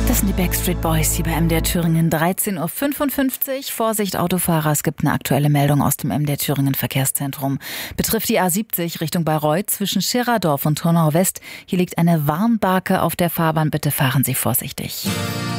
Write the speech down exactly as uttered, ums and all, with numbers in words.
Das sind die Backstreet Boys hier bei M D R Thüringen. dreizehn Uhr fünfundfünfzig. Vorsicht Autofahrer, es gibt eine aktuelle Meldung aus dem M D R Thüringen Verkehrszentrum. Betrifft die A siebzig Richtung Bayreuth zwischen Schirradorf und Turnau West. Hier liegt eine Warnbarke auf der Fahrbahn. Bitte fahren Sie vorsichtig.